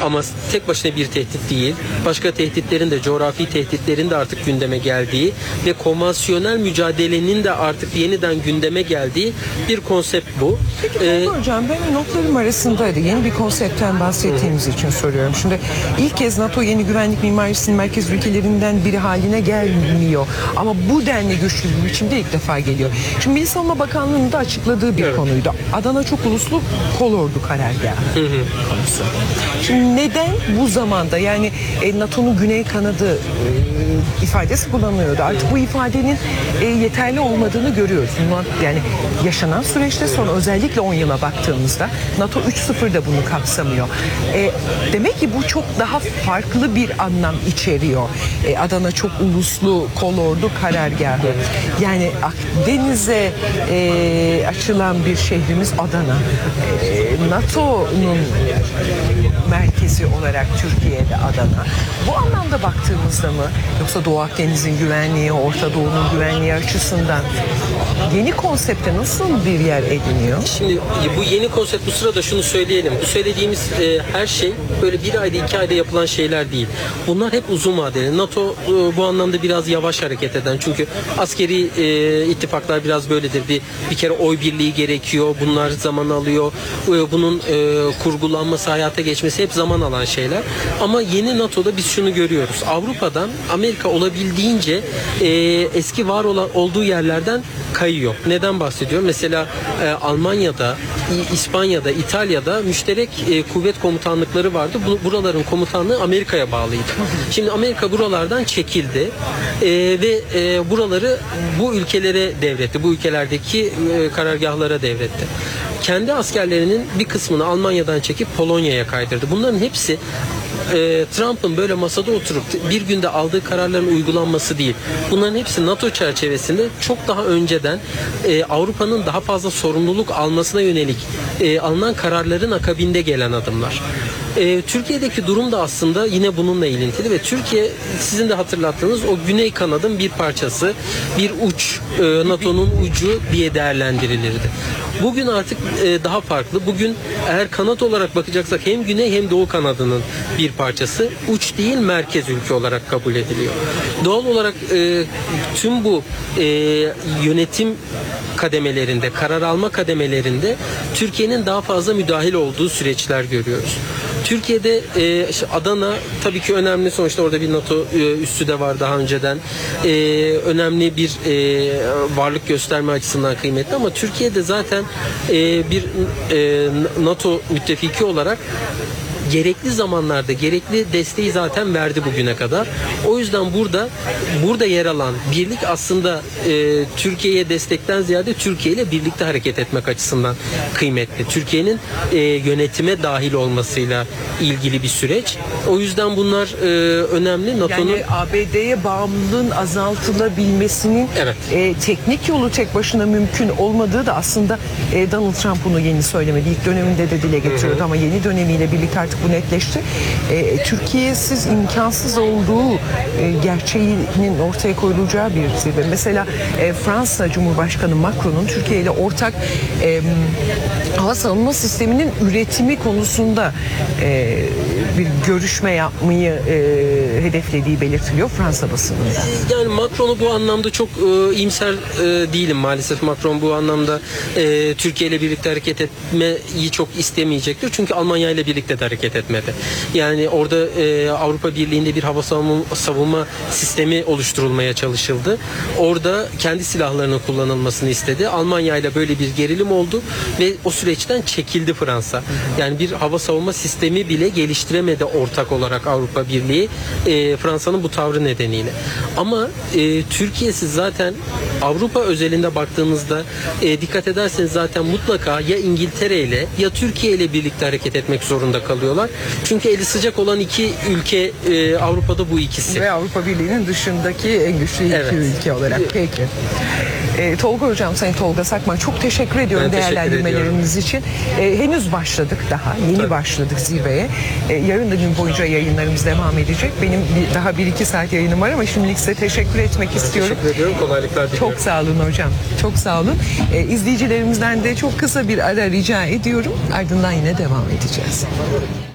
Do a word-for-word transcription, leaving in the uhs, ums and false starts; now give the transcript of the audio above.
Ama tek başına bir tehdit değil. Başka tehditlerin de, coğrafi tehditlerin de artık gündeme geldiği ve konvansiyonel mücadelenin de artık yeniden gündeme geldiği bir konsept bu. Peki ee, hocam, benim notlarım arasındaydı. Yeni bir konseptten bahsettiğimiz için soruyorum. Şimdi ilk kez NATO yeni güvenlik mimarisinin merkez ülkelerinden biri haline gelmiyor. Ama bu denli güçlü bir biçimde ilk defa geliyor. Şimdi Milli Savunma Bakanlığı'nın da açıkladığı bir evet. konuydu. Adana Çok Uluslu Kolordu karargahı hı hı. konusu. Şimdi neden bu zamanda, yani e, NATO'nun güney kanadı e, ifadesi kullanılıyordu. Artık bu ifadenin e, yeterli olmadığını görüyoruz. Yani yaşanan süreçte son özellikle on yıla baktığımızda NATO üç sıfır da bunu kapsamıyor. E, demek ki bu çok daha farklı bir anlam içeriyor. E, Adana Çok Uluslu Kolordu karargahı. Yani Akdeniz'e e, açılan bir şehrimiz Adana. E, NATO'nun merkezi olarak Türkiye'de Adana. Bu anlamda baktığımızda mı, yoksa Doğu Akdeniz'in güvenliği, Orta Doğu'nun güvenliği açısından yeni konsepte nasıl bir yer ediniyor? Şimdi bu yeni konsept, bu sırada şunu söyleyelim. Bu söylediğimiz e, her şey böyle bir ayda iki ayda yapılan şeyler değil. Bunlar hep uzun vadeli. NATO e, bu anlamda biraz yavaş hareket eden. Çünkü askeri e, ittifaklar biraz böyledir. Bir, bir kere oy birliği gerekiyor. Bunlar zaman alıyor. E, bunun e, kurgulanması, hayata geçmesi hep zaman alan şeyler. Ama yeni NATO'da biz şunu görüyoruz. Avrupa'dan Amerika olabildiğince e, eski var olan olduğu yerlerden kayıyor. Neden bahsediyorum? Mesela e, Almanya'da, İspanya'da, İtalya'da müşterek e, kuvvet komutanlıkları vardı. Bu, buraların komutanlığı Amerika'ya bağlıydı. Şimdi Amerika buralardan çekildi e, ve e, buraları bu ülkelere devretti. Bu ülkelerdeki e, karargahlara devretti. Kendi askerlerinin bir kısmını Almanya'dan çekip Polonya'ya kaydırdı. Bunların hepsi e, Trump'ın böyle masada oturup bir günde aldığı kararların uygulanması değil. Bunların hepsi NATO çerçevesinde çok daha önceden e, Avrupa'nın daha fazla sorumluluk almasına yönelik e, alınan kararların akabinde gelen adımlar. E, Türkiye'deki durum da aslında yine bununla ilintili ve Türkiye, sizin de hatırlattığınız o Güney Kanad'ın bir parçası, bir uç, e, NATO'nun ucu diye değerlendirilirdi. Bugün artık e, daha farklı. Bugün eğer kanat olarak bakacaksak hem Güney hem Doğu kanadının bir parçası, uç değil merkez ülke olarak kabul ediliyor. Doğal olarak e, tüm bu e, yönetim kademelerinde, karar alma kademelerinde Türkiye'nin daha fazla müdahil olduğu süreçler görüyoruz. Türkiye'de e, işte Adana tabii ki önemli. Sonuçta orada bir NATO e, üssü de var daha önceden. E, önemli bir e, varlık gösterme açısından kıymetli ama Türkiye'de zaten e, bir e, NATO müttefiki olarak gerekli zamanlarda gerekli desteği zaten verdi bugüne kadar. O yüzden burada burada yer alan birlik aslında e, Türkiye'ye destekten ziyade Türkiye ile birlikte hareket etmek açısından kıymetli. Türkiye'nin e, yönetime dahil olmasıyla ilgili bir süreç. O yüzden bunlar e, önemli. NATO'nun yani A B D'ye bağımlılığın azaltılabilmesinin evet. e, teknik yolu tek başına mümkün olmadığı da aslında e, Donald Trump bunu yeni söylemedi. İlk döneminde de dile getiriyordu, hı hı. ama yeni dönemiyle birlikte artık bu netleşti. E, Türkiye'siz imkansız olduğu e, gerçeğinin ortaya koyulacağı bir zirve. Mesela e, Fransa Cumhurbaşkanı Macron'un Türkiye ile ortak e, hava savunma sisteminin üretimi konusunda e, bir görüşme yapmayı e, hedeflediği belirtiliyor Fransa basınında. Yani Macron'u bu anlamda çok e, iyimser e, değilim maalesef. Macron bu anlamda e, Türkiye ile birlikte hareket etmeyi çok istemeyecektir. Çünkü Almanya ile birlikte de hareket etmedi. Yani orada e, Avrupa Birliği'nde bir hava savunma, savunma sistemi oluşturulmaya çalışıldı. Orada kendi silahlarının kullanılmasını istedi. Almanya ile böyle bir gerilim oldu ve o süreçten çekildi Fransa. Yani bir hava savunma sistemi bile geliştiremedi ortak olarak Avrupa Birliği e, Fransa'nın bu tavrı nedeniyle. Ama e, Türkiye'siz zaten Avrupa özelinde baktığınızda e, dikkat ederseniz zaten mutlaka ya İngiltere ile ya Türkiye ile birlikte hareket etmek zorunda kalıyorlar. Çünkü eli sıcak olan iki ülke e, Avrupa'da bu ikisi. Ve Avrupa Birliği'nin dışındaki en güçlü iki evet. ülke olarak. Peki. E, Tolga Hocam, Sayın Tolga Sakman, çok teşekkür ediyorum ben değerlendirmeleriniz teşekkür için. E, henüz başladık daha. Yeni Tabii. başladık zirveye. E, yarın da gün boyunca yayınlarımız devam edecek. Benim bir, daha bir iki saat yayınım var ama şimdilik size teşekkür etmek ben istiyorum. Teşekkür ediyorum. Kolaylıklar diliyorum. Çok sağ olun hocam. Çok sağ olun. E, izleyicilerimizden de çok kısa bir ara rica ediyorum. Ardından yine devam edeceğiz.